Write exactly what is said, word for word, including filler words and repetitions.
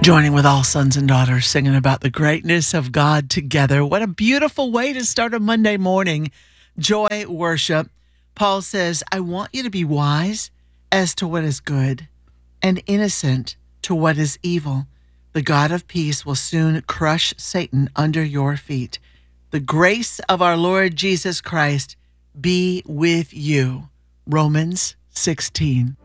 Joining with all sons and daughters, singing about the greatness of God together. What a beautiful way to start a Monday morning. Joy worship. Paul says, I want you to be wise as to what is good and innocent to what is evil. The God of peace will soon crush Satan under your feet. The grace of our Lord Jesus Christ be with you. Romans sixteen.